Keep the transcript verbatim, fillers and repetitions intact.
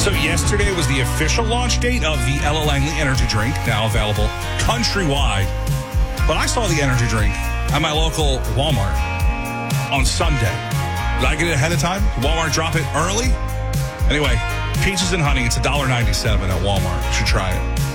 So yesterday was the official launch date of the Ella Langley energy drink, now available countrywide. But I saw the energy drink at my local Walmart on Sunday. Did I get it ahead of time? Did Walmart drop it early? Anyway, Peaches and Honey, it's one dollar ninety-seven at Walmart. You should try it.